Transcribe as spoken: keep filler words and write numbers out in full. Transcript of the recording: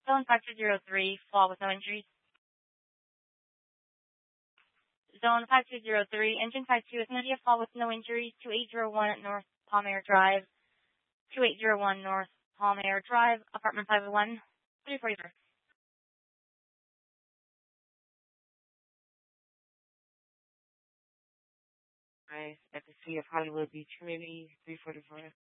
Zone five two zero three, fall with no injuries. Zone five two zero three, engine five two is going to be a fall with no injuries, two eight zero one North Palm Air Drive, two eight zero one North Palm Air Drive, apartment five oh one, three forty-four. Nice. At the City of Hollywood Beach, maybe three forty-four.